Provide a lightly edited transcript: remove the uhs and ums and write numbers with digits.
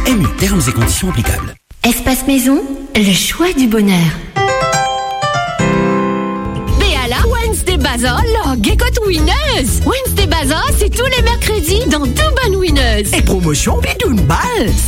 MU, termes et conditions applicables. Espace Maison, le choix du bonheur. Béala, Wednesday Bazaar, la Gekot Winners. Wednesday Bazaar, c'est tous les mercredis dans Douban Winners. Et promotion Bidoun Ball.